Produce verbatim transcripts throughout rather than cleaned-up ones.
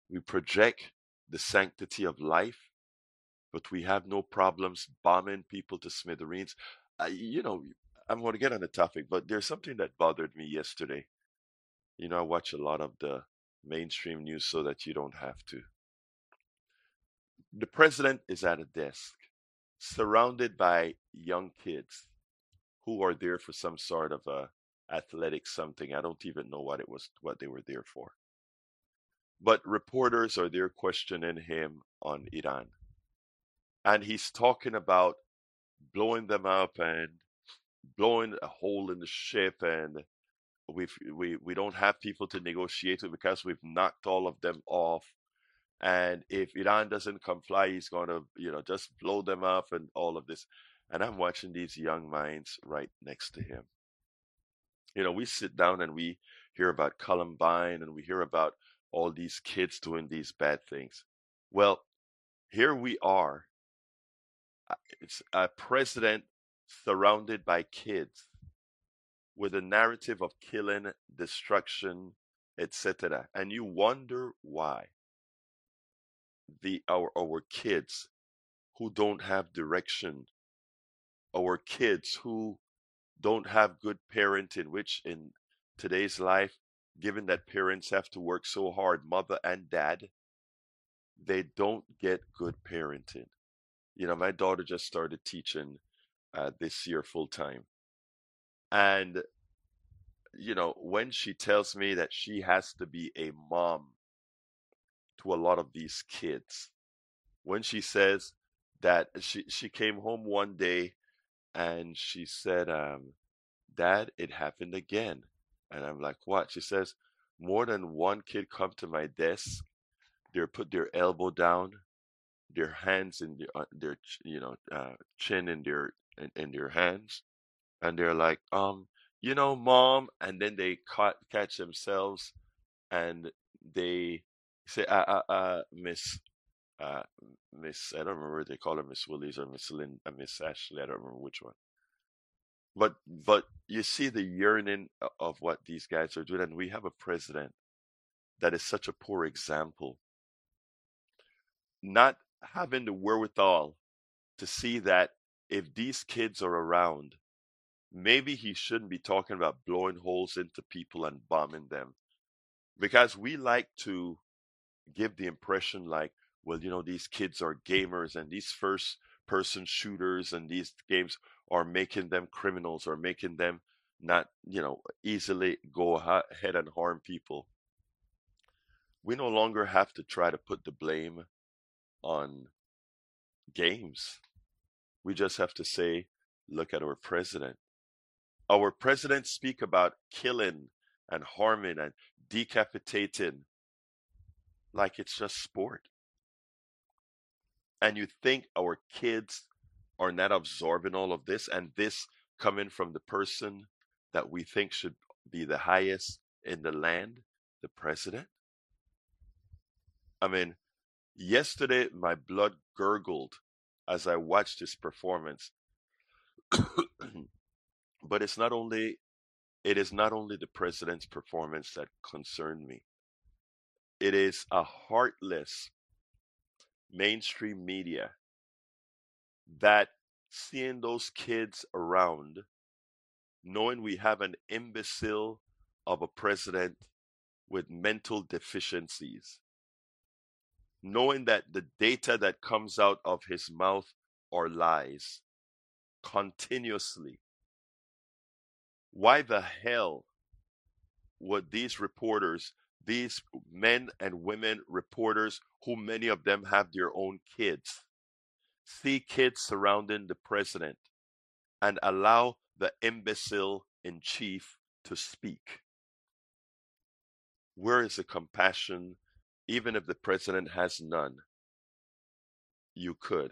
We project the sanctity of life, but we have no problems bombing people to smithereens. Uh, you know, I'm going to get on the topic, but there's something that bothered me yesterday. You know, I watch a lot of the mainstream news so that you don't have to. The president is at a desk, surrounded by young kids who are there for some sort of a athletic something. I don't even know what it was, what they were there for. But reporters are there questioning him on Iran. And he's talking about blowing them up and blowing a hole in the ship, and we've we we don't have people to negotiate with because we've knocked all of them off. And if Iran doesn't comply, he's going to, you know, just blow them up and all of this. And I'm watching these young minds right next to him. You know, we sit down and we hear about Columbine and we hear about all these kids doing these bad things. Well, here we are. uh, It's a president surrounded by kids with a narrative of killing, destruction, et cetera. And you wonder why the our our kids who don't have direction, our kids who don't have good parenting, which in today's life, given that parents have to work so hard, mother and dad, they don't get good parenting. You know, my daughter just started teaching uh, this year full time. And, you know, when she tells me that she has to be a mom to a lot of these kids, when she says that she, she came home one day and she said, um, Dad, it happened again. And I'm like, what? She says, more than one kid come to my desk. They put their elbow down, their hands in their, uh, their you know, uh, chin in their in, in their hands, and they're like, um, you know, mom, and then they caught, catch themselves and they say, uh, uh, uh Miss, uh, Miss, I don't remember they call her Miss Willies or Miss Lynn, uh, Miss Ashley, I don't remember which one. But but you see the yearning of what these guys are doing, and we have a president that is such a poor example, not having the wherewithal to see that if these kids are around, maybe he shouldn't be talking about blowing holes into people and bombing them. Because we like to give the impression like, well, you know, these kids are gamers and these first person shooters and these games are making them criminals or making them not, you know, easily go ahead and harm people. We no longer have to try to put the blame on games. We just have to say, look at our president. Our president speak about killing and harming and decapitating like it's just sport. And you think our kids are not absorbing all of this, and this coming from the person that we think should be the highest in the land, the president? I mean, yesterday my blood gurgled as I watched his performance. But it's not only it is not only the president's performance that concerned me. It is a heartless mainstream media that seeing those kids around, knowing we have an imbecile of a president with mental deficiencies, knowing that the data that comes out of his mouth are lies continuously. Why the hell would these reporters, these men and women reporters, who many of them have their own kids, see kids surrounding the president and allow the imbecile in chief to speak? Where is the compassion? Even if the president has none, you could.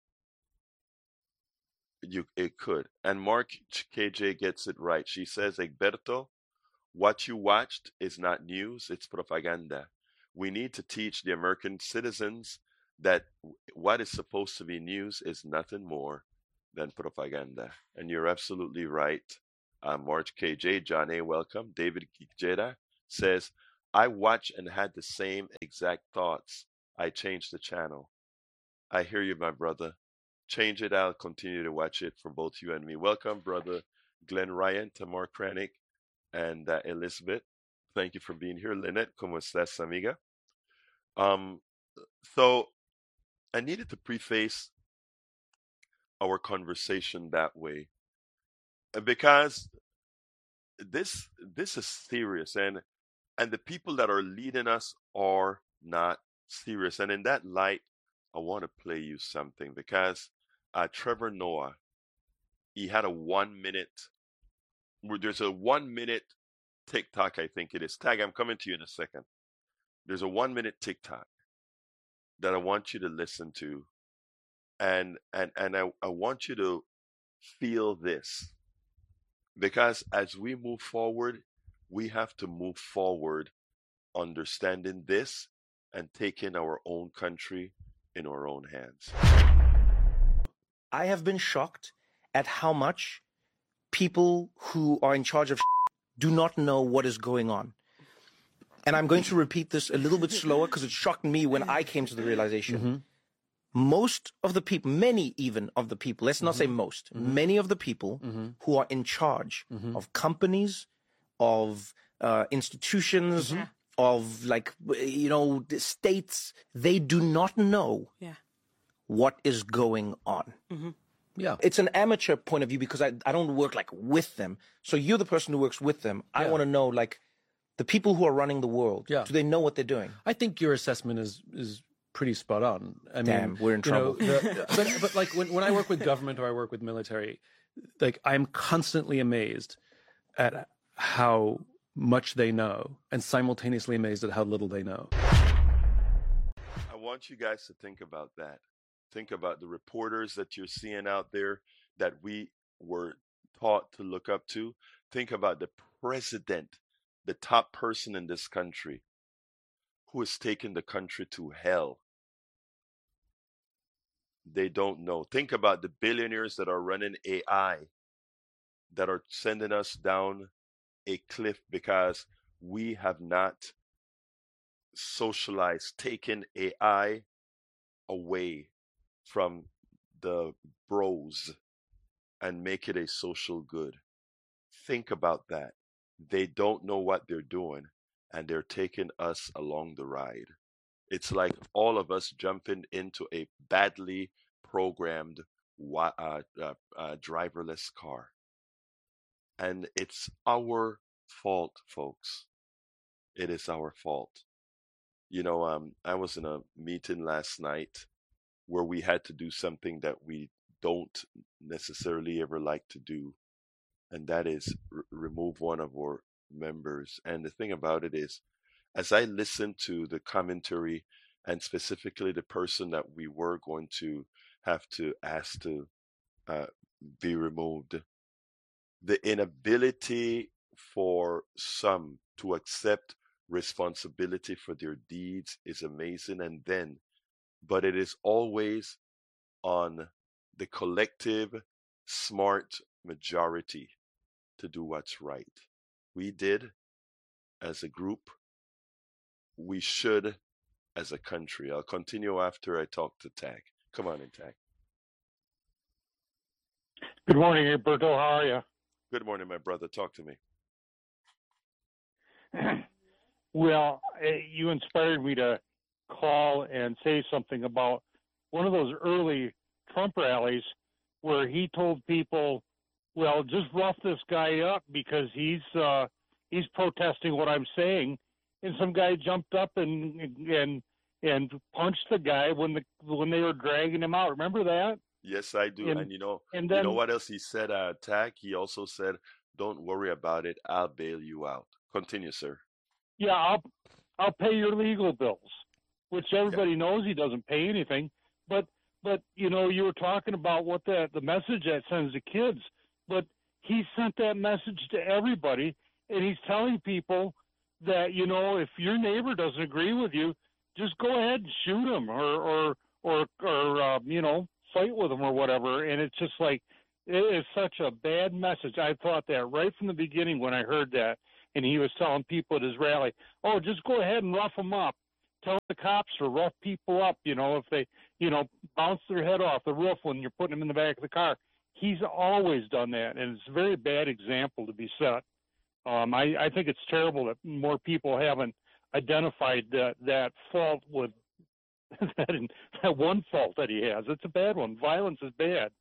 You it could. And Mark K J gets it right. She says, Egberto, what you watched is not news, it's propaganda. We need to teach the American citizens that what is supposed to be news is nothing more than propaganda. And you're absolutely right. Uh, March K J, John A. Welcome. David Jeda says, I watched and had the same exact thoughts. I changed the channel. I hear you, my brother. Change it. I'll continue to watch it for both you and me. Welcome, brother Glenn Ryan, Tamar Kranick, and uh, Elizabeth. Thank you for being here. Lynette, ¿cómo estás, amiga? Um, so I needed to preface our conversation that way uh, because this this is serious, and and the people that are leading us are not serious. And in that light, I want to play you something because uh, Trevor Noah, he had a one minute, where there's a one minute TikTok, I think it is. Tag, I'm coming to you in a second. There's a one minute TikTok that I want you to listen to. And and and I, I want you to feel this. Because as we move forward, we have to move forward understanding this and taking our own country in our own hands. I have been shocked at how much people who are in charge of do not know what is going on. And I'm going to repeat this a little bit slower because it shocked me when I came to the realization. Mm-hmm. Most of the people, many even of the people, let's not mm-hmm. say most, mm-hmm. many of the people mm-hmm. who are in charge mm-hmm. of companies, of uh, institutions, mm-hmm. of like, you know, the states, they do not know yeah. what is going on. Mm-hmm. Yeah, it's an amateur point of view because I, I don't work like with them. So you're the person who works with them. Yeah. I want to know like the people who are running the world. Yeah. Do they know what they're doing? I think your assessment is is pretty spot on. I Damn, mean, we're in trouble. Know, the, but, but like when, when I work with government or I work with military, like I'm constantly amazed at how much they know and simultaneously amazed at how little they know. I want you guys to think about that. Think about the reporters that you're seeing out there that we were taught to look up to. Think about the president, the top person in this country, who has taken the country to hell. They don't know. Think about the billionaires that are running A I, that are sending us down a cliff because we have not socialized, taken A I away from the bros and make it a social good. Think about that. They don't know what they're doing, and they're taking us along the ride. It's like all of us jumping into a badly programmed uh, uh, uh, driverless car. And it's our fault, folks. It is our fault. You know, um, I was in a meeting last night where we had to do something that we don't necessarily ever like to do, and that is r- remove one of our members. And the thing about it is, as I listened to the commentary and specifically the person that we were going to have to ask to uh, be removed, the inability for some to accept responsibility for their deeds is amazing. And then, but it is always on the collective smart majority to do what's right. We did as a group. We should as a country. I'll continue after I talk to Tag. Come on in, Tag. Good morning, Roberto. How are you? Good morning, my brother. Talk to me. Well, you inspired me to call and say something about one of those early Trump rallies where he told people, well, just rough this guy up because he's uh, he's protesting what I'm saying. And some guy jumped up and and and punched the guy when the when they were dragging him out. Remember that? Yes, I do. And, and you know, and then, you know what else he said? Uh, Tag. He also said, "Don't worry about it. I'll bail you out." Continue, sir. Yeah, I'll I'll pay your legal bills, which everybody yeah. knows he doesn't pay anything. But but you know, you were talking about what that the message that sends to kids, but he sent that message to everybody, and he's telling people that, you know, if your neighbor doesn't agree with you, just go ahead and shoot him or or or, or uh, you know, fight with him or whatever. And it's just like, it is such a bad message. I thought that right from the beginning when I heard that. and he was telling people at his rally, "Oh, just go ahead and rough them up. Tell the cops to rough people up. You know, if they, you know, bounce their head off the roof when you're putting them in the back of the car." He's always done that, and it's a very bad example to be set. Um, I, I think it's terrible that more people haven't identified that that fault with that, that one fault that he has. It's a bad one. Violence is bad.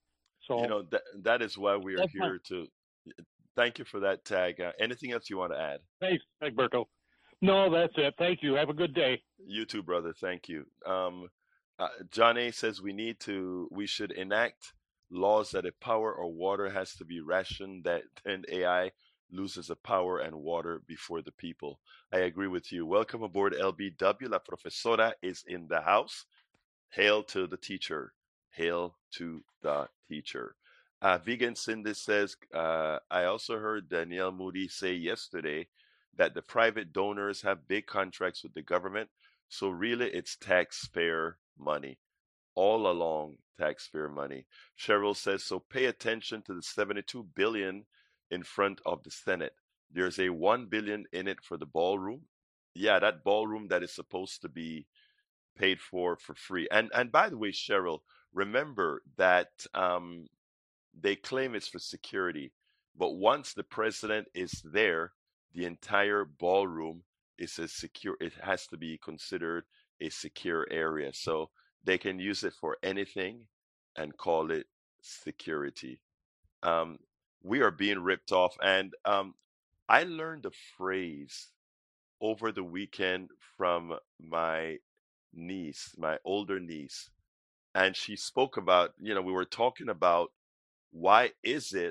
So You know, that that is why we are that's fine. here to. Thank you for that tag. Uh, anything else you want to add? Thanks, Egberto. No, that's it. Thank you. Have a good day. You too, brother. Thank you. Um, uh, John A says we need to, we should enact laws that if power or water has to be rationed, that then A I loses the power and water before the people. I agree with you. Welcome aboard, L B W. La profesora is in the house. Hail to the teacher. Hail to the teacher. Uh, Vegan Cindy says, uh, I also heard Danielle Moody say yesterday that the private donors have big contracts with the government. So really, it's taxpayer money. All along, taxpayer money. Cheryl says, so pay attention to the seventy-two billion dollars in front of the Senate. There's a one billion dollars in it for the ballroom. Yeah, that ballroom that is supposed to be paid for for free. And and by the way, Cheryl, remember that um, they claim it's for security, but once the president is there, the entire ballroom is a secure. It has to be considered a secure area, so they can use it for anything and call it security. Um, we are being ripped off, and um, I learned a phrase over the weekend from my niece, my older niece, and she spoke about, you know, we were talking about why is it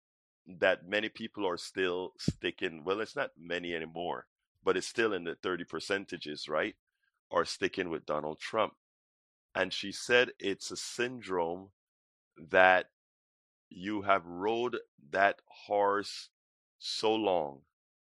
that many people are still sticking, well, it's not many anymore, but it's still in the thirty percentages, right? Are sticking with Donald Trump. And she said it's a syndrome that you have rode that horse so long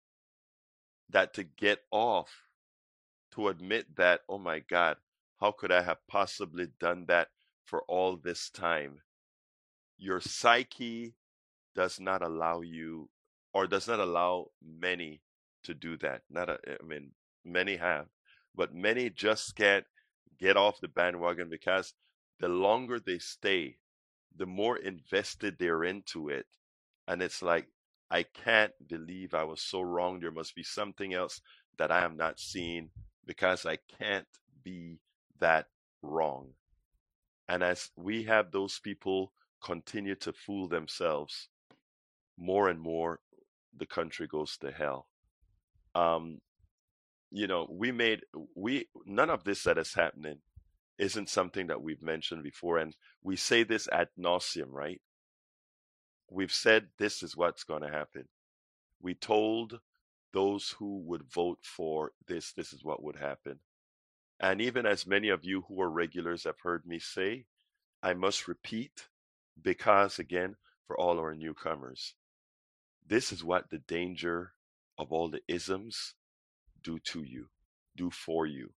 that to get off, to admit that, oh my God, how could I have possibly done that for all this time? Your psyche does not allow you, or does not allow many to do that. Not a, I mean, many have, but many just can't get off the bandwagon because the longer they stay, the more invested they're into it. And it's like, I can't believe I was so wrong. There must be something else that I am not seeing because I can't be that wrong. And as we have those people continue to fool themselves, more and more the country goes to hell. Um, you know, we made, we, none of this that is happening isn't something that we've mentioned before. And we say this ad nauseum, right? We've said this is what's going to happen. We told those who would vote for this, this is what would happen. And even as many of you who are regulars have heard me say, I must repeat, because again, for all our newcomers, this is what the danger of all the isms do to you, do for you.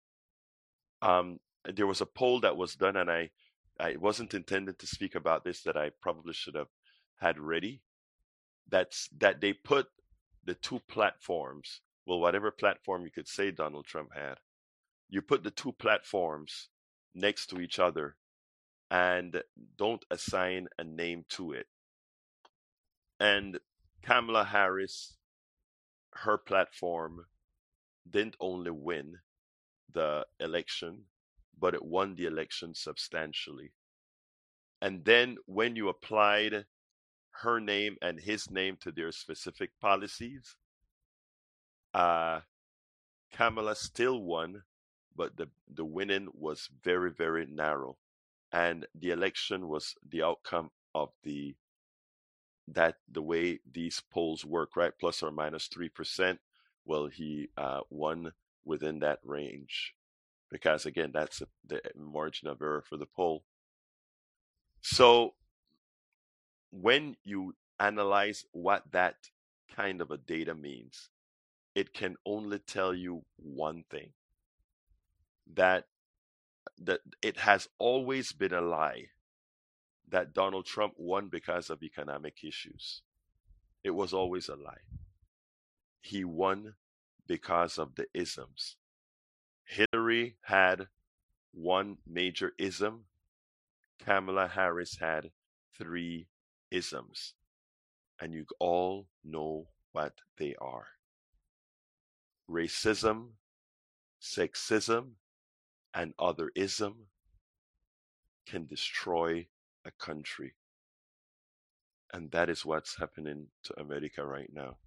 Um, there was a poll that was done, and I, I wasn't intended to speak about this, that I probably should have had ready. That's that they put the two platforms, well, whatever platform you could say Donald Trump had, you put the two platforms next to each other and don't assign a name to it. And Kamala Harris, her platform didn't only win the election, but it won the election substantially. And then when you applied her name and his name to their specific policies, uh, Kamala still won, but the, the winning was very, very narrow. And the election was the outcome of the that the way these polls work, right? Plus or minus three percent. Well, he uh, won within that range because, again, that's a, the margin of error for the poll. So when you analyze what that kind of a data means, it can only tell you one thing, that that it has always been a lie that Donald Trump won because of economic issues. It was always a lie. he won because of the isms. Hillary had one major ism. Kamala Harris had three isms. And you all know what they are: racism, sexism, and otherism can destroy a country. And that is what's happening to America right now.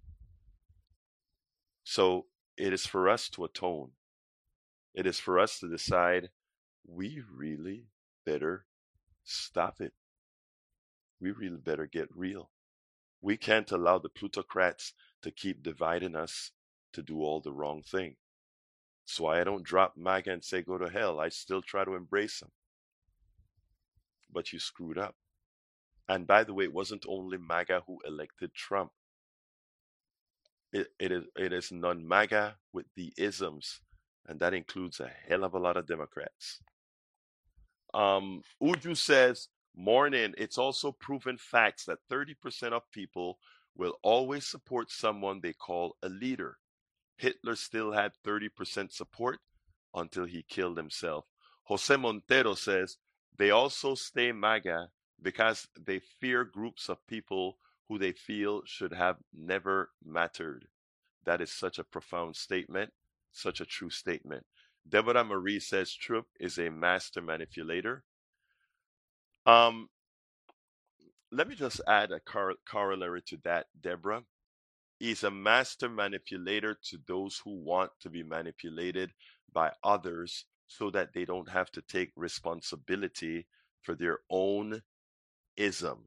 So it is for us to atone. It is for us to decide we really better stop it. We really better get real. We can't allow the plutocrats to keep dividing us to do all the wrong thing. That's why I don't drop MAGA and say go to hell. I still try to embrace them. But you screwed up. And by the way, it wasn't only MAGA who elected Trump. It, it is it is non-MAGA with the isms, and that includes a hell of a lot of Democrats. Um, Uju says, morning, it's also proven facts that thirty percent of people will always support someone they call a leader. Hitler still had thirty percent support until he killed himself. Jose Montero says, they also stay MAGA because they fear groups of people who they feel should have never mattered. That is such a profound statement, such a true statement. Deborah Marie says Trump is a master manipulator. Um, let me just add a cor- corollary to that, Deborah. He's a master manipulator to those who want to be manipulated by others so that they don't have to take responsibility for their own ism.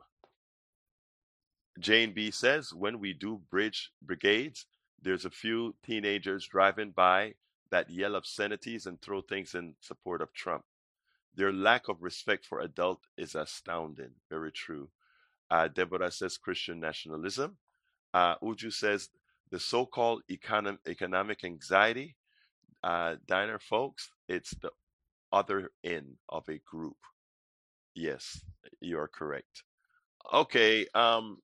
Jane B says, when we do bridge brigades, there's a few teenagers driving by that yell obscenities and throw things in support of Trump. Their lack of respect for adult is astounding. Very true. Uh, Deborah says Christian nationalism. Uh, Uju says the so-called econom- economic anxiety. Uh, Diner folks, it's the other end of a group. Yes, you are correct. Okay. Um,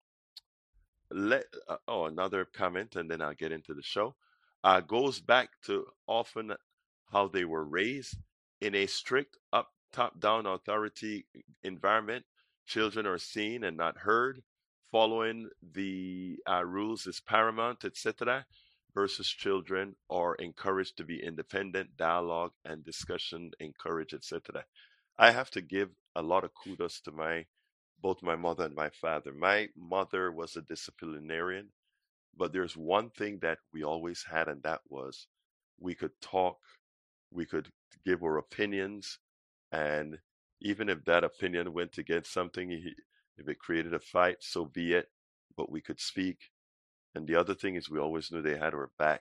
let uh, oh, another comment, and then I'll get into the show. Uh, goes back to often how they were raised in a strict up top down authority environment. Children are seen and not heard. Following the uh, rules is paramount, et cetera. Versus children are encouraged to be independent, dialogue and discussion encouraged, et cetera. I have to give a lot of kudos to my both my mother and my father. My mother was a disciplinarian, but there's one thing that we always had, and that was we could talk, we could give our opinions, and even if that opinion went against something, if it created a fight, so be it, but we could speak. And the other thing is we always knew they had our back.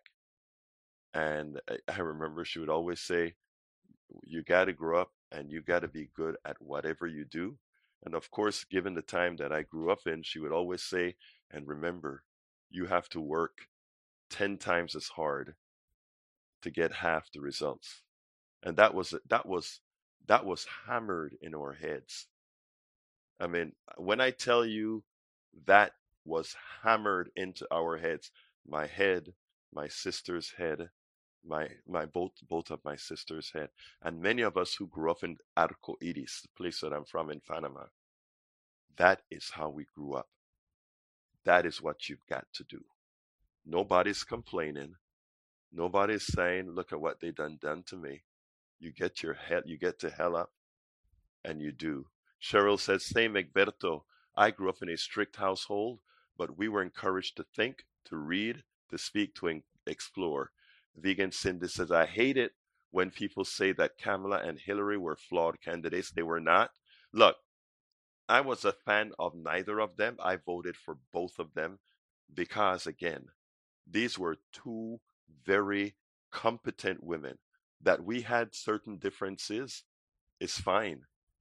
And I, I remember she would always say, you got to grow up and you got to be good at whatever you do. And of course, given the time that I grew up in, she would always say, and remember, you have to work ten times as hard to get half the results. And that was that was that was hammered in our heads. I mean, when I tell you that was hammered into our heads, my head, my sister's head, my my both both of my sisters' head, and many of us who grew up in Arco Iris, the place that I'm from in Panama, that is how we grew up. That is what you've got to do. Nobody's complaining. Nobody's saying, look at what they done done to me. You get your head, you get to hell up, and you do. Cheryl says, same Egberto. I grew up in a strict household, but we were encouraged to think, to read, to speak, to explore. Vegan Cindy says, I hate it when people say that Kamala and Hillary were flawed candidates. They were not. Look, I was a fan of neither of them. I voted for both of them because, again, these were two very competent women. That we had certain differences is fine.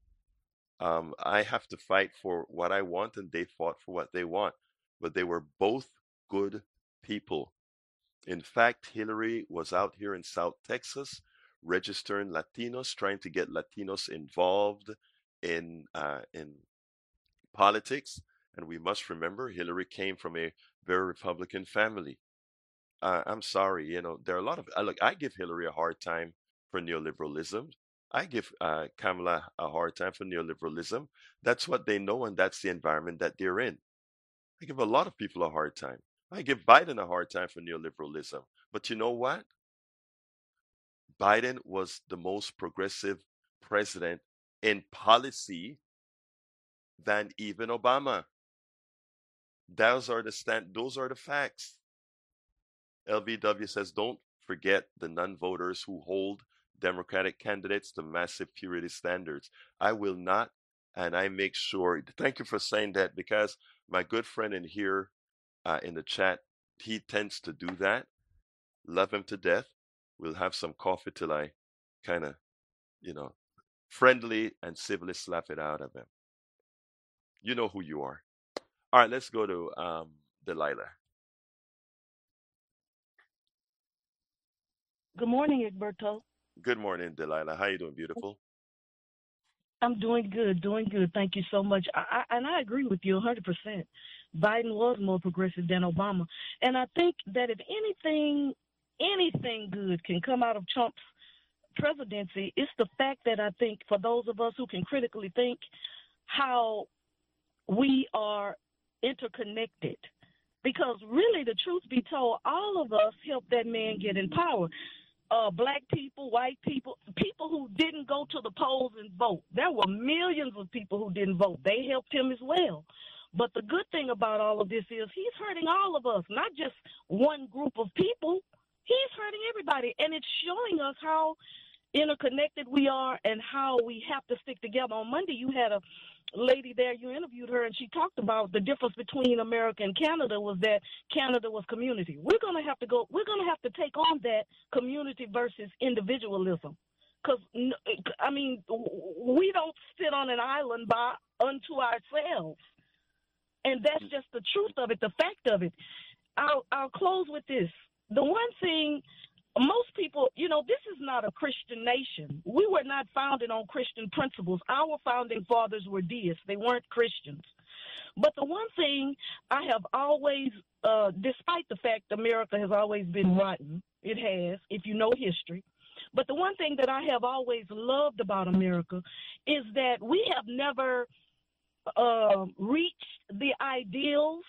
Um, I have to fight for what I want, and they fought for what they want. But they were both good people. In fact, Hillary was out here in South Texas registering Latinos, trying to get Latinos involved in uh, in politics. And we must remember Hillary came from a very Republican family. uh, I'm sorry, you know, there are a lot of, uh, look, I give Hillary a hard time for neoliberalism. I give uh, Kamala a hard time for neoliberalism. That's what they know, and that's the environment that they're in. I give a lot of people a hard time. I give Biden a hard time for neoliberalism. But you know what? Biden was the most progressive president in policy than even Obama. Those are the stand, those are the facts. L B W says, don't forget the non-voters who hold Democratic candidates to massive purity standards. I will not, and I make sure. Thank you for saying that, because my good friend in here uh, in the chat, he tends to do that. Love him to death. We'll have some coffee till I kind of, you know, friendly and civilly slap it out of him. You know who you are. All right, let's go to um, Delilah. Good morning, Egberto. Good morning, Delilah. How you doing, beautiful? I'm doing good, doing good. Thank you so much. I, I, and I agree with you one hundred percent. Biden was more progressive than Obama. And I think that if anything, anything good can come out of Trump's presidency, it's the fact that I think for those of us who can critically think how we are interconnected. Because really, the truth be told, all of us helped that man get in power. Uh, black people, white people, people who didn't go to the polls and vote. There were millions of people who didn't vote. They helped him as well. But the good thing about all of this is he's hurting all of us, not just one group of people. He's hurting everybody. And it's showing us how interconnected we are and how we have to stick together. On Monday, you had a lady there, you interviewed her, and she talked about the difference between America and Canada was that Canada was community. We're going to have to go, we're going to have to take on that community versus individualism. Because, I mean, we don't sit on an island by unto ourselves. And that's just the truth of it, the fact of it. I'll, I'll close with this. The one thing, most people, you know, this is not a Christian nation. We were not founded on Christian principles. Our founding fathers were deists. They weren't Christians. But the one thing I have always, uh, despite the fact America has always been rotten, it has, if you know history, but the one thing that I have always loved about America is that we have never uh, reached the ideals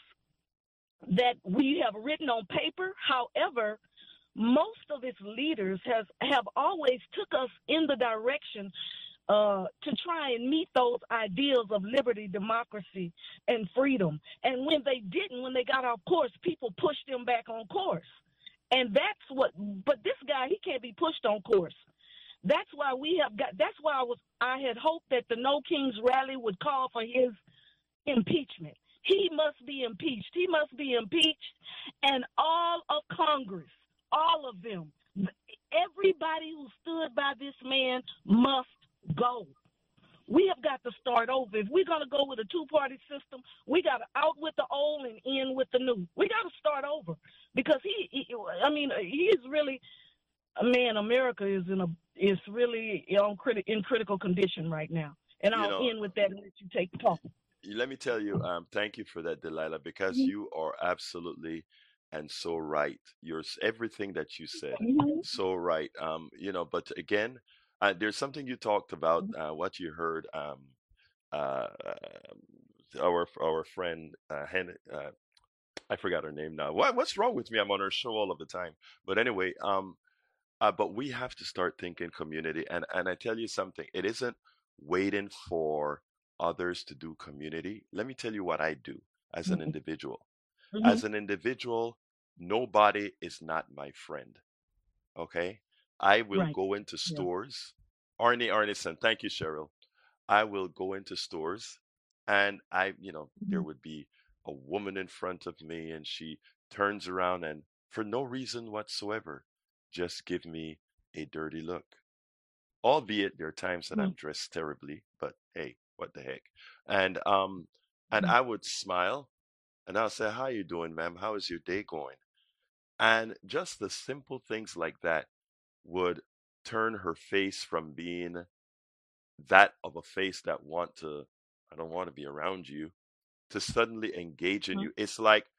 that we have written on paper. However, most of its leaders has have always took us in the direction uh, to try and meet those ideals of liberty, democracy, and freedom. And when they didn't, when they got off course, people pushed them back on course. And that's what. But this guy, he can't be pushed on course. That's why we have got. That's why I was. I had hoped that the No Kings rally would call for his impeachment. He must be impeached. He must be impeached, and all of Congress. All of them, everybody who stood by this man must go. We have got to start over. If we're going to go with a two-party system, we got to out with the old and in with the new. We got to start over because he, he I mean, he's really, man, America is in a, is really on criti- in critical condition right now. And You I'll know, end with that and let you take the talk. let me tell you, um, thank you for that, Delilah, because Mhm. you are absolutely and so right. You're s- everything that you said, Mhm. so right. Um, you know, but again, uh, there's something you talked about, uh, what you heard, um, uh, our our friend uh, Hen, uh, I forgot her name now. What what's wrong with me? I'm on her show all of the time. But anyway, um, uh, but we have to start thinking community. And and I tell you something, it isn't waiting for others to do community. Let me tell you what I do as an Mhm. individual. Mhm. As an individual, nobody is not my friend. Okay? I will Right. go into Yeah. stores. Arnie Arneson, thank you, Cheryl. I will go into stores and I, you know, there Mhm. would be a woman in front of me and she turns around and for no reason whatsoever, just give me a dirty look. Albeit there are times that I'm Mhm. dressed terribly, but hey, what the heck. And um and Mhm. I would smile and I'll say, how you doing, ma'am? How is your day going? And just the simple things like that would turn her face from being that of a face that want to, I don't want to be around you, to suddenly engage in Mhm. you. It's like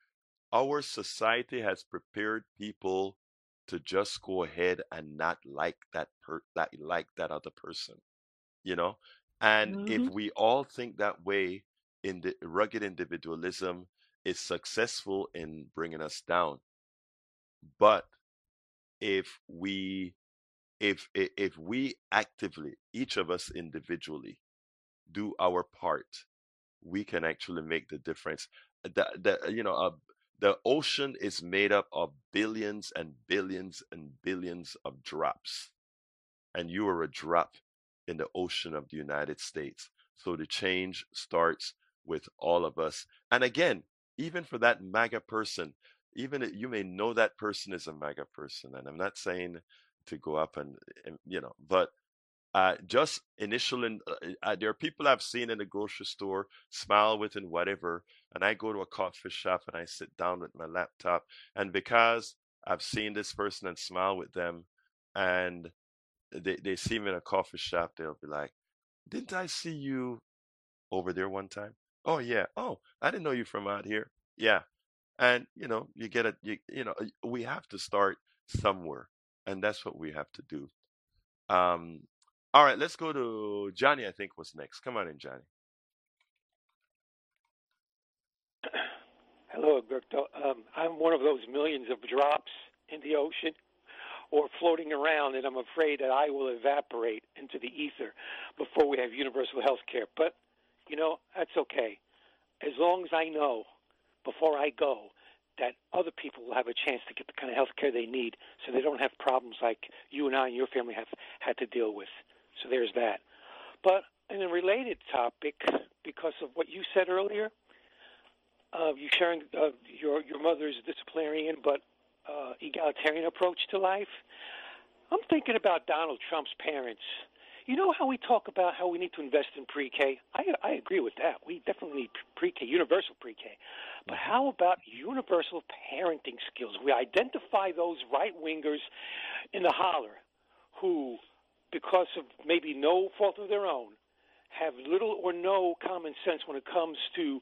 our society has prepared people to just go ahead and not like that per that like that other person, you know? And if Mm-hmm. we all think that way, in the rugged individualism is successful in bringing us down. But if we if i- if we actively, each of us individually, do our part, we can actually make the difference. The, the you know, uh, the ocean is made up of billions and billions and billions of drops, and you are a drop in the ocean of the United States. So the change starts with all of us. And again, even for that MAGA person, even if you may know that person is a MAGA person, and I'm not saying to go up and, and you know, but uh, just initial, in, uh, uh, there are people I've seen in the grocery store smile with and whatever, and I go to a coffee shop and I sit down with my laptop, and because I've seen this person and smile with them, and they, they see me in a coffee shop, they'll be like, "Didn't I see you over there one time?" "Oh yeah." "Oh, I didn't know you from out here." "Yeah." And you know, you get it. You, you know, we have to start somewhere, and that's what we have to do. Um, all right, let's go to Johnny. I think was next. Come on in, Johnny. Hello, Alberto. Um, I'm one of those millions of drops in the ocean or floating around, and I'm afraid that I will evaporate into the ether before we have universal health care. But, you know, that's okay. As long as I know before I go that other people will have a chance to get the kind of health care they need so they don't have problems like you and I and your family have had to deal with. So there's that. But in a related topic, because of what you said earlier, uh, you sharing uh, your your mother's disciplinarian but uh, egalitarian approach to life. I'm thinking about Donald Trump's parents. You know how we talk about how we need to invest in pre-K? I, I agree with that. We definitely need pre-K, universal pre-K. But how about universal parenting skills? We identify those right-wingers in the holler who, because of maybe no fault of their own, have little or no common sense when it comes to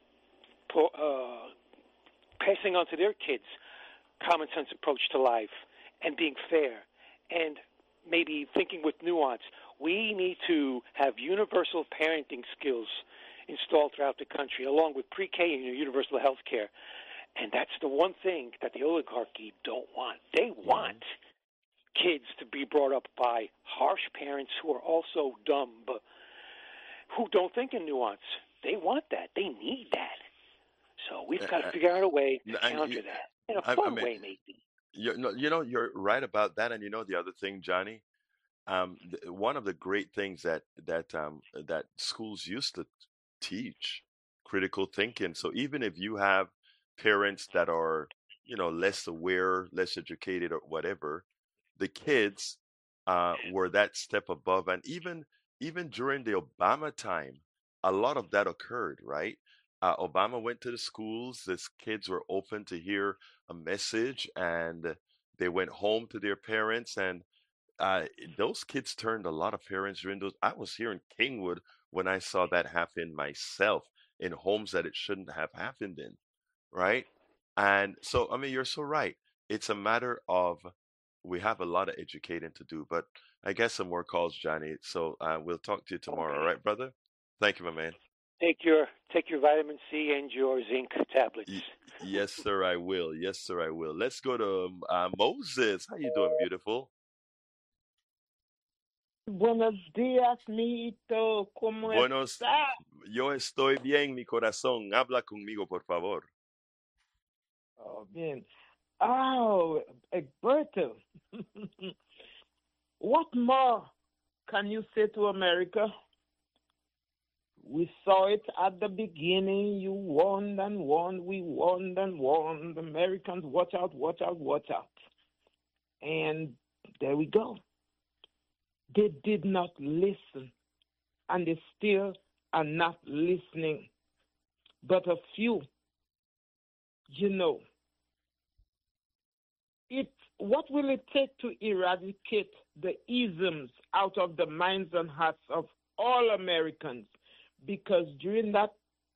uh, passing on to their kids common sense approach to life and being fair and maybe thinking with nuance. We need to have universal parenting skills installed throughout the country, along with pre-K and universal health care. And that's the one thing that the oligarchy don't want. They want kids to be brought up by harsh parents who are also dumb, but who don't think in nuance. They want that. They need that. So we've got to figure out a way to counter that in a fun I mean, way, maybe. You know, you know, you're right about that. And you know, the other thing, Johnny, um, th- one of the great things that that um, that schools used to teach critical thinking. So even if you have parents that are, you know, less aware, less educated, or whatever, the kids uh, were that step above. And even even during the Obama time, a lot of that occurred, right? Uh, Obama went to the schools. These kids were open to hear a message, and they went home to their parents. And uh, those kids turned a lot of parents during those. I was here in Kingwood when I saw that happen myself in homes that it shouldn't have happened in, right? And so, I mean, you're so right. It's a matter of we have a lot of educating to do, but I guess some more calls, Johnny. So uh, we'll talk to you tomorrow, all right, brother? Thank you, my man. Take your take your vitamin C and your zinc tablets. Y- yes, sir, I will. Yes, sir, I will. Let's go to uh, Moses. How you doing, beautiful? Buenos días, mijito. ¿Cómo Buenos. está? Yo estoy bien, mi corazón. Habla conmigo, por favor. Oh, bien. Oh, Egberto. What more can you say to America? We saw it at the beginning. You warned and warned. We warned and warned. Americans, watch out, watch out, watch out. And there we go. They did not listen, and they still are not listening. But a few, you know, it. What will it take to eradicate the isms out of the minds and hearts of all Americans? Because during that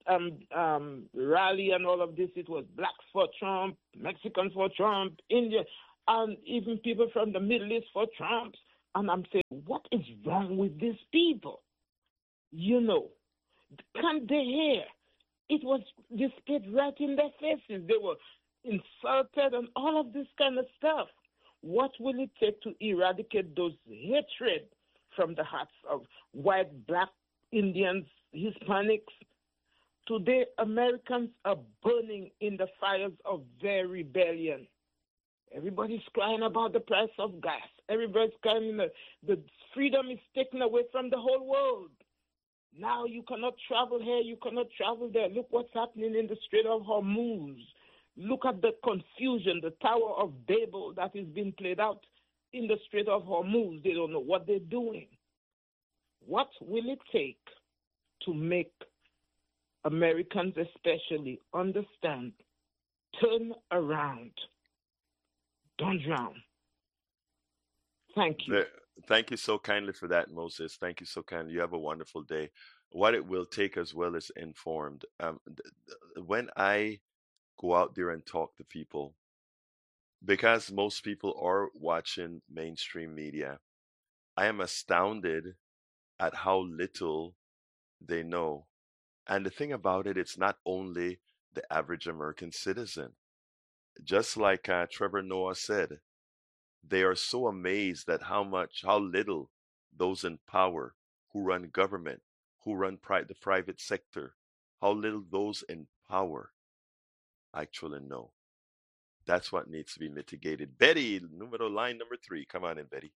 um, um, rally and all of this, it was blacks for Trump, Mexicans for Trump, India, and even people from the Middle East for Trump. And I'm saying, what is wrong with these people? You know, can't they hear? It was displayed right in their faces. They were insulted and all of this kind of stuff. What will it take to eradicate those hatred from the hearts of white, black, Indians, Hispanics? Today, Americans are burning in the fires of their rebellion. Everybody's crying about the price of gas. Everybody's crying that the freedom is taken away from the whole world. Now you cannot travel here, you cannot travel there. Look what's happening in the Strait of Hormuz. Look at the confusion, the Tower of Babel that is being played out in the Strait of Hormuz. They don't know what they're doing. What will it take to make Americans especially understand, turn around, don't drown? Thank you. The- Thank you so kindly for that, Moses. Thank you so kindly. You have a wonderful day. What it will take as well is informed. Um, th- th- when I go out there and talk to people, because most people are watching mainstream media, I am astounded at how little they know. And the thing about it, it's not only the average American citizen. Just like uh, Trevor Noah said, they are so amazed at how much, how little those in power who run government, who run pri- the private sector, how little those in power actually know. That's what needs to be mitigated. Betty, numero line number three. Come on in, Betty.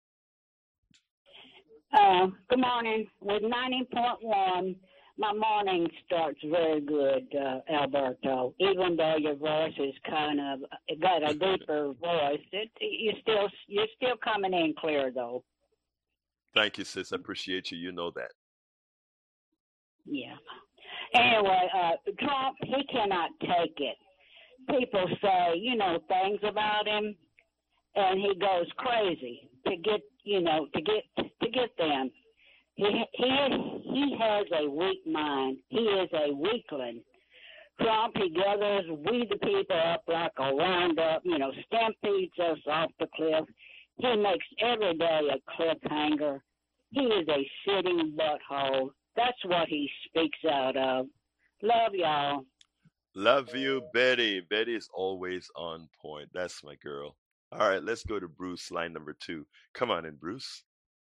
Uh, good morning. With ninety point one, my morning starts very good, uh, Alberto. Even though your voice is kind of got a deeper voice, it, you still you're still coming in clear though. Thank you, sis. I appreciate you. You know that. Yeah. Anyway, uh, Trump, he cannot take it. People say, you know, things about him, and he goes crazy to get, you know, to get to get them. He he he has a weak mind. He is a weakling. Trump, he gathers we the people up like a roundup, you know, stampedes us off the cliff. He makes every day a cliffhanger. He is a sitting butthole. That's what he speaks out of. Love y'all. Love you, Betty. Betty is always on point. That's my girl. All right, let's go to Bruce, line number two. Come on in, Bruce.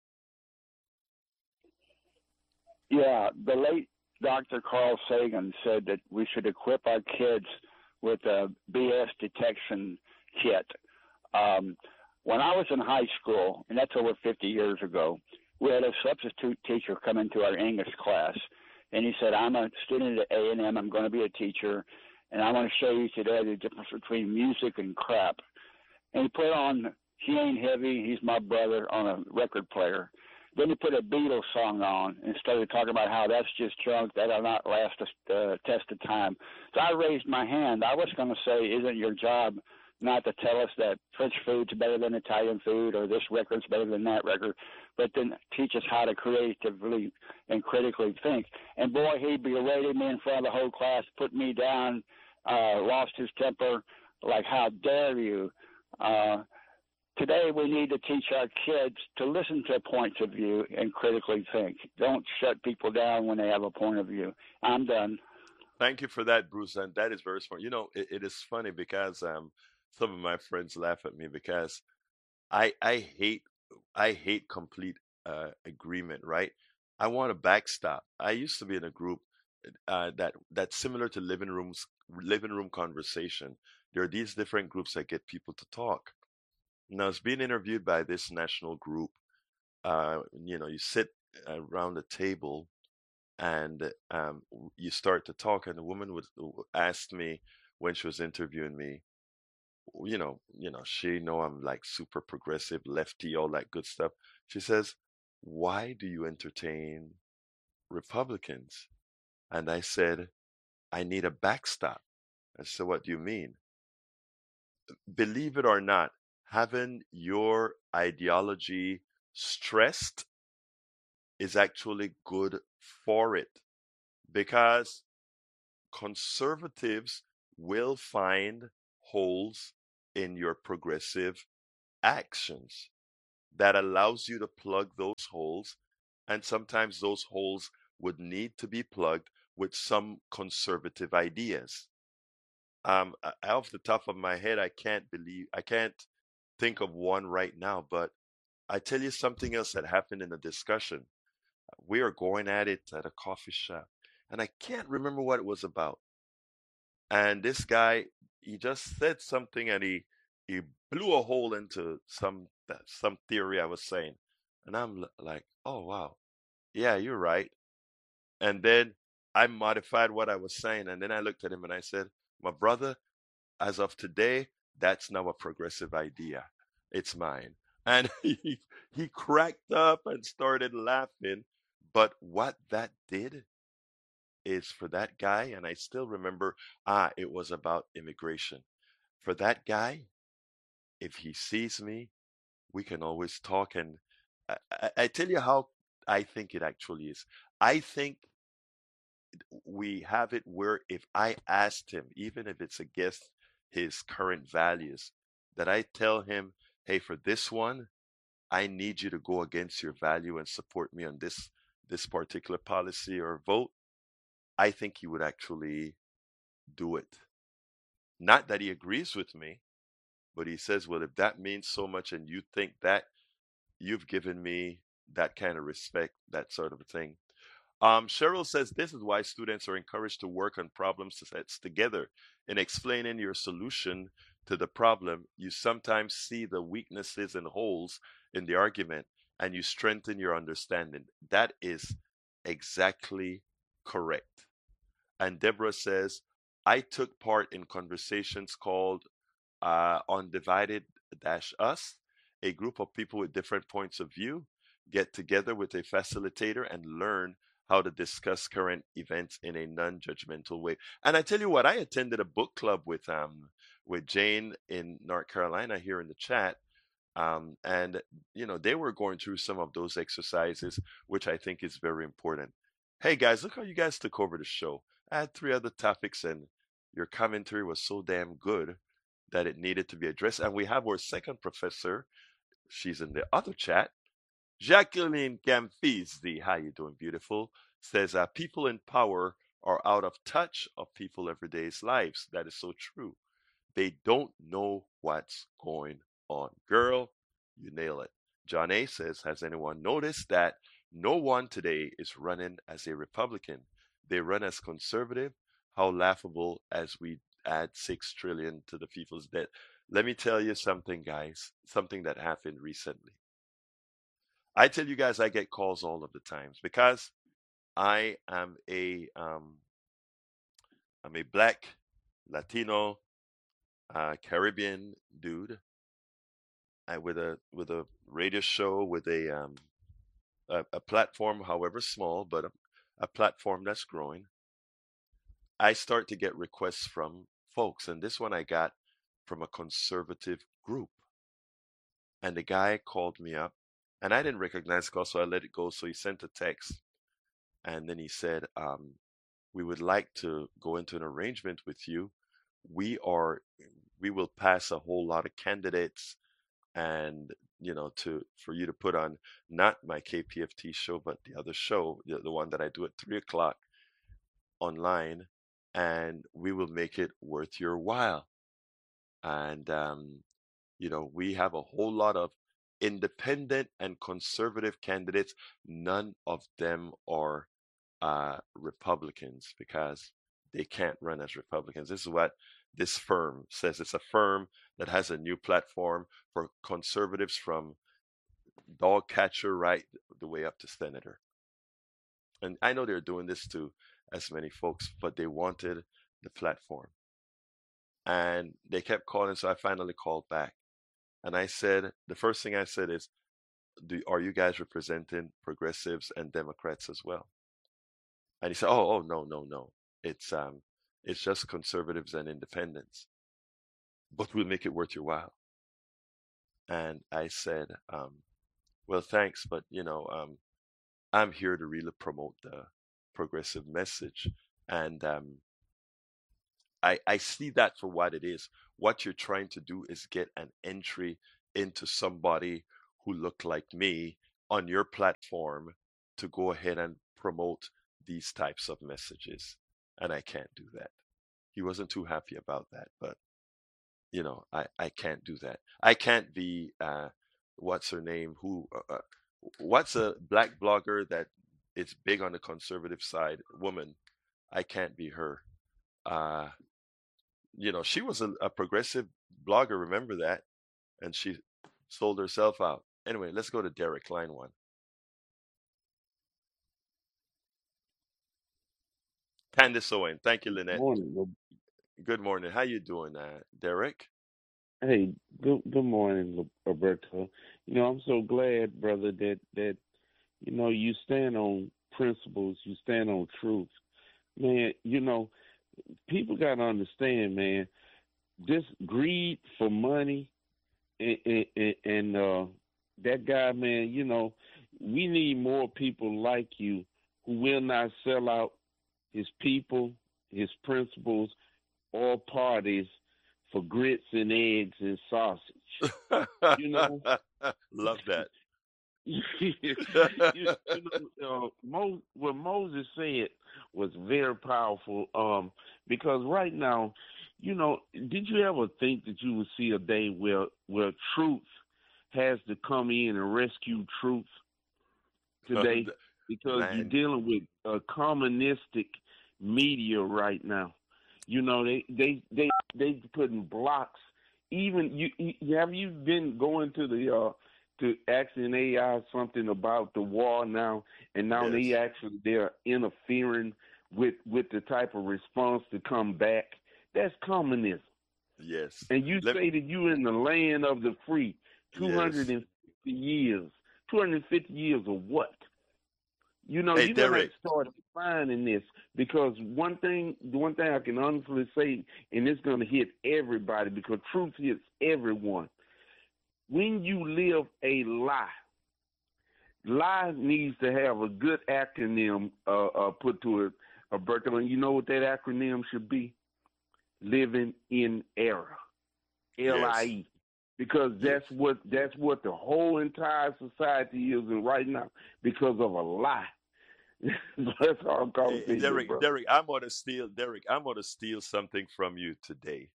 Yeah, the late Doctor Carl Sagan said that we should equip our kids with a B S detection kit. Um, when I was in high school, and that's over fifty years ago, we had a substitute teacher come into our English class, and he said, I'm a student at A and M, I'm going to be a teacher, and I want to show you today the difference between music and crap. And he put on He Ain't Heavy, He's My Brother on a record player. Then he put a Beatles song on and started talking about how that's just junk, that'll not last a uh, test of time. So I raised my hand. I was going to say, isn't your job not to tell us that French food's better than Italian food or this record's better than that record, but then teach us how to creatively and critically think. And boy, he berated me in front of the whole class, put me down, uh, lost his temper, like, how dare you? Uh, Today, we need to teach our kids to listen to points of view and critically think. Don't shut people down when they have a point of view. I'm done. Thank you for that, Bruce. And that is very smart. You know, it, it is funny because um, some of my friends laugh at me because I I hate I hate complete uh, agreement. Right? I want a backstop. I used to be in a group uh, that that's similar to living rooms living room conversation. There are these different groups that get people to talk. Now, it's being interviewed by this national group. Uh, you know, you sit around the table and um, you start to talk, and the woman would ask me when she was interviewing me, you know, you know, she know I'm like super progressive, lefty, all that good stuff. She says, "Why do you entertain Republicans?" And I said, "I need a backstop." I said, "What do you mean?" Believe it or not, having your ideology stressed is actually good for it, because conservatives will find holes in your progressive actions that allows you to plug those holes. And sometimes those holes would need to be plugged with some conservative ideas. Um, uh, off the top of my head, I can't believe, I can't think of one right now, but I tell you something else that happened in the discussion. We are going at it at a coffee shop, and I can't remember what it was about. And this guy, he just said something, and he he blew a hole into some some theory I was saying, and I'm like, oh wow, yeah, you're right. And then I modified what I was saying, and then I looked at him and I said, my brother, as of today, that's now a progressive idea. It's mine. And he he cracked up and started laughing. But what that did is for that guy, and I still remember, ah, it was about immigration. For that guy, if he sees me, we can always talk. And I, I, I tell you how I think it actually is. I think we have it where if I asked him, even if it's against his current values, that I tell him, hey, for this one, I need you to go against your value and support me on this this particular policy or vote, I think he would actually do it. Not that he agrees with me, but he says, well, if that means so much and you think that, you've given me that kind of respect, that sort of a thing. Um, Cheryl says this is why students are encouraged to work on problem sets together. In explaining your solution to the problem, you sometimes see the weaknesses and holes in the argument and you strengthen your understanding. That is exactly correct. And Deborah says, I took part in conversations called uh, Undivided Dash Us. A group of people with different points of view get together with a facilitator and learn how to discuss current events in a non-judgmental way. And I tell you what, I attended a book club with um with Jane in North Carolina here in the chat. Um, and you know, they were going through some of those exercises, which I think is very important. Hey guys, look how you guys took over the show. I had three other topics, and your commentary was so damn good that it needed to be addressed. And we have our second professor. She's in the other chat. Jacqueline Gamfizi, how you doing, beautiful? Says, uh, people in power are out of touch of people everyday's lives. That is so true. They don't know what's going on. Girl, you nail it. John A says, has anyone noticed that no one today is running as a Republican? They run as conservative. How laughable as we add six trillion to the people's debt. Let me tell you something, guys, something that happened recently. I tell you guys, I get calls all of the times because I am a um, I'm a black Latino uh, Caribbean dude uh, with a with a radio show with a um, a, a platform, however small, but a, a platform that's growing. I start to get requests from folks, and this one I got from a conservative group, and the guy called me up. And I didn't recognize the call, so I let it go. So he sent a text, and then he said, um, "We would like to go into an arrangement with you. We are, we will pass a whole lot of candidates, and you know, to for you to put on not my K P F T show, but the other show, the, the one that I do at three o'clock online, and we will make it worth your while. And um, you know, we have a whole lot of independent and conservative candidates. None of them are uh, Republicans because they can't run as Republicans. This is what this firm says. It's a firm that has a new platform for conservatives from dog catcher right the way up to senator. And I know they're doing this to as many folks, but they wanted the platform. And they kept calling, so I finally called back. And I said, the first thing I said is, do, are you guys representing progressives and Democrats as well? And he said, oh, oh, no, no, no. It's um, it's just conservatives and independents. But we'll make it worth your while. And I said, um, well, thanks, but you know, um, I'm here to really promote the progressive message. And um, I, I see that for what it is. What you're trying to do is get an entry into somebody who looked like me on your platform to go ahead and promote these types of messages. And I can't do that. He wasn't too happy about that, but you know, I, I can't do that. I can't be, uh, what's her name? Who, uh, uh, what's a black blogger that is big on the conservative side? Woman. I can't be her. Uh, you know, she was a, a progressive blogger. Remember that? And she sold herself out. Anyway, let's go to Derek, line one. Candace Owen. Thank you, Lynette. Morning. Rob- Good morning. How you doing, uh, Derek? Hey, good good morning, Ro- Roberto. You know, I'm so glad, brother, that that you know you stand on principles, you stand on truth, man. You know, people got to understand, man. This greed for money and and, and uh, that guy, man. You know, we need more people like you who will not sell out his people, his principles, or parties for grits and eggs and sausage. You know, Love that. you, you know, uh, Mo, what Moses said was very powerful. Um, because right now, you know, did you ever think that you would see a day where where truth has to come in and rescue truth today? Because Man. you're dealing with a communistic media right now. You know, they they they they putting blocks. Even you, you have you been going to the uh to asking A I something about the war now, and now Yes. they actually they're interfering with with the type of response to come back. That's communism. Yes. And you Let- say that you in the land of the free, two hundred Yes. fifty years, two hundred fifty years of what? You know, Hey, you're gonna have Derek. to start defining this, because one thing, the one thing I can honestly say, and it's gonna hit everybody because truth hits everyone. When you live a lie, lie needs to have a good acronym uh, uh, put to it, Alberto. And you know what that acronym should be? Living in error, L I E. Because that's Yes. what that's what the whole entire society is in right now, because of a lie. That's all I'm calling Hey, you, Derek, brother. Derek, I'm gonna steal, Derek, I'm gonna steal something from you today.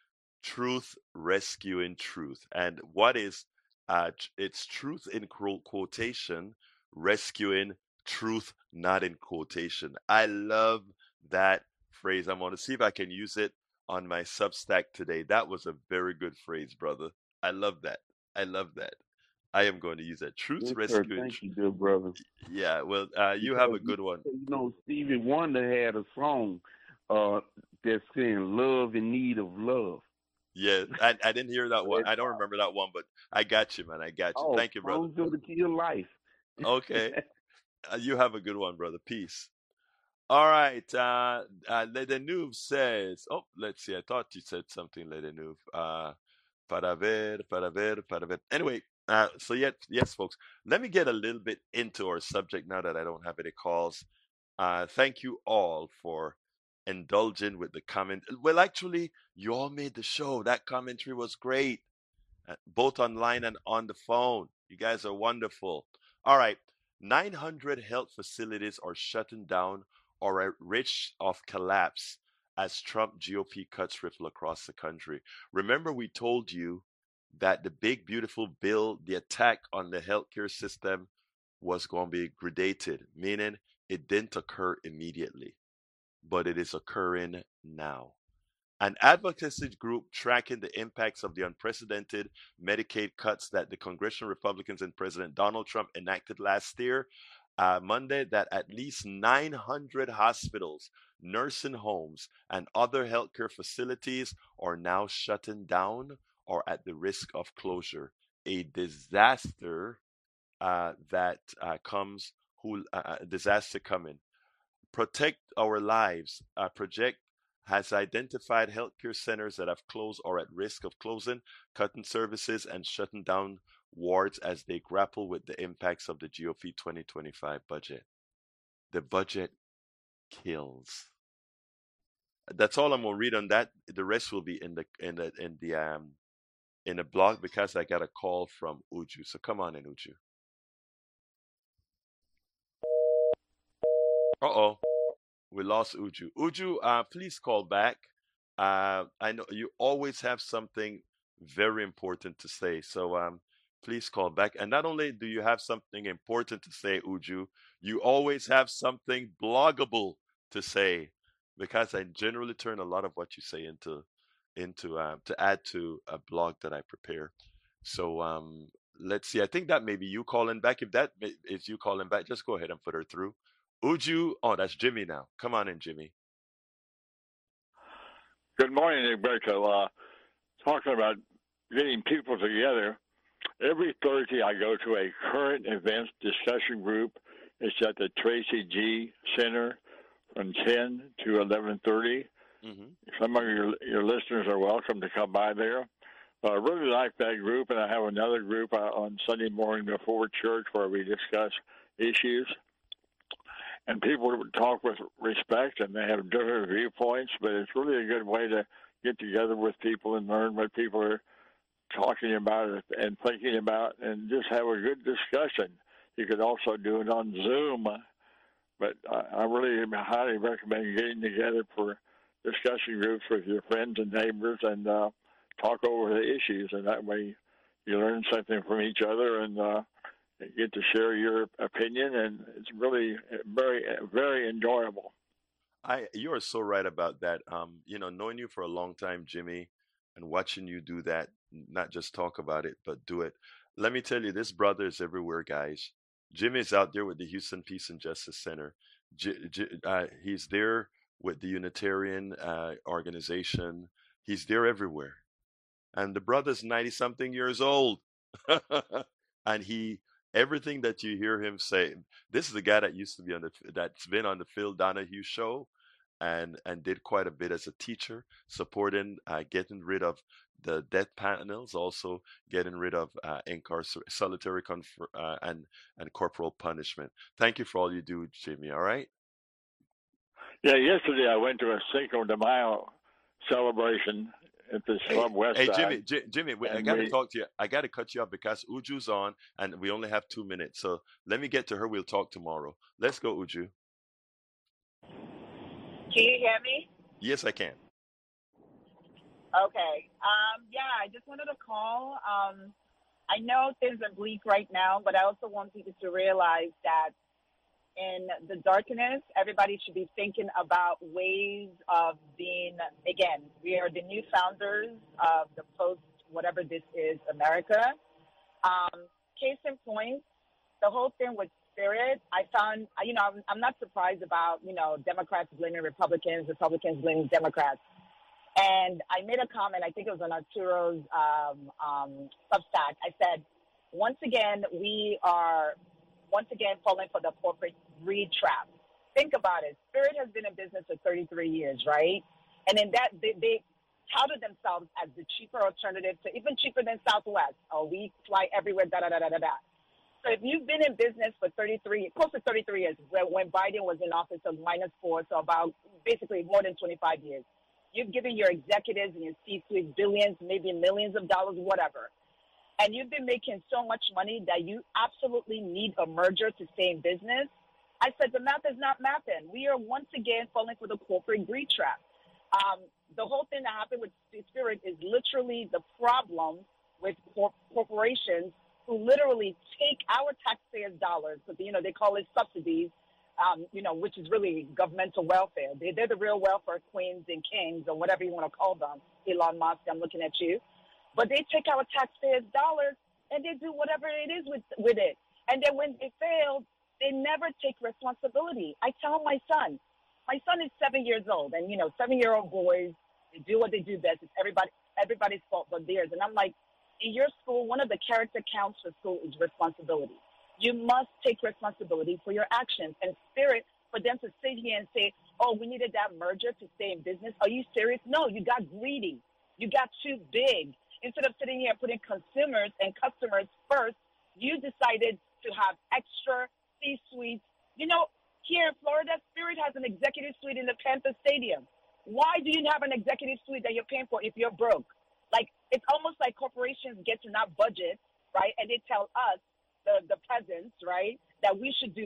Truth rescuing truth. And what is uh tr- it's truth in quote- quotation, rescuing truth not in quotation. I love that phrase. I'm gonna see if I can use it on my Substack today. That was a very good phrase, brother. I love that. I love that. I am going to use that. Truth Yes, sir. rescuing Thank truth. you, dear brother. Yeah, well, uh, you have a Because good one. you know Stevie Wonder had a song uh, that's saying "Love in Need of Love." Yeah, I, I didn't hear that one. It's, I don't remember that one, but I got you, man. I got you. oh, Thank you, brother. songs of the kill life. Okay. Uh, you have a good one, brother. Peace. All right. Uh, uh, Ledenuve says, oh, let's see. I thought you said something, Ledenuve. Uh, para ver, para ver, para ver. Anyway, uh, so yet, yes, folks, let me get a little bit into our subject now that I don't have any calls. Uh, thank you all for indulging with the comment. Well, actually, you all made the show. That commentary was great, uh, both online and on the phone. You guys are wonderful. All right. nine hundred health facilities are shutting down or at risk of collapse as Trump G O P cuts ripple across the country. Remember, we told you that the big, beautiful bill, the attack on the healthcare system, was going to be gradated, meaning it didn't occur immediately, but it is occurring now. An advocacy group tracking the impacts of the unprecedented Medicaid cuts that the congressional Republicans and President Donald Trump enacted last year, uh, Monday, that at least nine hundred hospitals, nursing homes, and other healthcare facilities are now shutting down or at the risk of closure. A disaster uh, that uh, comes, who uh, disaster coming. Protect Our Lives uh, project has identified healthcare centers that have closed or at risk of closing, cutting services, and shutting down wards as they grapple with the impacts of the G O P twenty twenty-five budget. The budget kills. That's all I'm gonna read on that. The rest will be in the in the in the um in the blog because I got a call from Uju. So come on in, Uju. Uh oh, we lost Uju. Uju, uh, please call back. Uh, I know you always have something very important to say, so um, please call back. And not only do you have something important to say, Uju, you always have something bloggable to say, because I generally turn a lot of what you say into into uh, to add to a blog that I prepare. So um, let's see. I think that may be you calling back. If that may- is you calling back, just go ahead and put her through. Uju, oh, that's Jimmy now. Come on in, Jimmy. Good morning, Roberto. Uh, talking about getting people together. Every Thursday, I go to a current events discussion group. It's at the Tracy G Center from ten to eleven thirty. Mm-hmm. Some of your your listeners are welcome to come by there. Uh, I really like that group, and I have another group uh, on Sunday morning before church where we discuss issues. And people talk with respect, and they have different viewpoints, but it's really a good way to get together with people and learn what people are talking about and thinking about, and just have a good discussion. You could also do it on Zoom, but I, I really highly recommend getting together for discussion groups with your friends and neighbors and uh, talk over the issues, and that way you learn something from each other and uh, get to share your opinion, and it's really very, very enjoyable. I you are so right about that. Um, you know, knowing you for a long time, Jimmy, and watching you do that, not just talk about it, but do it. Let me tell you, this brother is everywhere, guys. Jimmy's out there with the Houston Peace and Justice Center. J- J- uh, he's there with the Unitarian uh, organization. He's there everywhere. And the brother's ninety something years old. And he, everything that you hear him say, this is the guy that used to be on the, that's been on the Phil Donahue show and, and did quite a bit as a teacher, supporting, uh, getting rid of the death panels, also getting rid of uh, incarcer- solitary confer- uh, and, and corporal punishment. Thank you for all you do, Jimmy, all right? Yeah, yesterday I went to a Cinco de Mayo celebration at the Hey, Slum West hey, Side. Jimmy, J- Jimmy, we, I and got to we, talk to you. I got to cut you off because Uju's on, and we only have two minutes. So let me get to her. We'll talk tomorrow. Let's go, Uju. Can you hear me? Yes, I can. Okay. Um, yeah, I just wanted to call. Um, I know things are bleak right now, but I also want people to realize that in the darkness, everybody should be thinking about ways of being, again, we are the new founders of the post, whatever this is, America. Um, case in point, the whole thing with Spirit, I found, you know, I'm, I'm not surprised about, you know, Democrats blaming Republicans, Republicans blaming Democrats. And I made a comment, I think it was on Arturo's um, um, Substack. I said, once again, we are once again falling for the corporate greed trap. Think about it. Spirit has been in business for thirty-three years, right? And in that, they, they touted themselves as the cheaper alternative to even cheaper than Southwest. Oh, we fly everywhere, da da da da da da. So if you've been in business for thirty-three, close to thirty-three years, when Biden was in office, so minus four, so about basically more than twenty-five years, you've given your executives and your C-suite billions, maybe millions of dollars, whatever. And you've been making so much money that you absolutely need a merger to stay in business. I said the math is not mathing. We are once again falling for the corporate greed trap. Um, the whole thing that happened with Spirit is literally the problem with cor- corporations who literally take our taxpayers' dollars, because, you know, they call it subsidies, um, you know, which is really governmental welfare. They, they're the real welfare queens and kings, or whatever you want to call them. Elon Musk, I'm looking at you. But they take our taxpayers' dollars and they do whatever it is with, with it. And then when they fail, they never take responsibility. I tell my son, my son is seven years old, and, you know, seven-year-old boys, they do what they do best. It's everybody, everybody's fault but theirs. And I'm like, in your school, one of the character counts for school is responsibility. You must take responsibility for your actions. And Spirit, for them to sit here and say, oh, we needed that merger to stay in business. Are you serious? No, you got greedy. You got too big. Instead of sitting here and putting consumers and customers first, you decided to have extra C-suites. You know, here in Florida, Spirit has an executive suite in the Panther Stadium. Why do you have an executive suite that you're paying for if you're broke? Like, it's almost like corporations get to not budget, right? And they tell us, the, the peasants, right, that we should do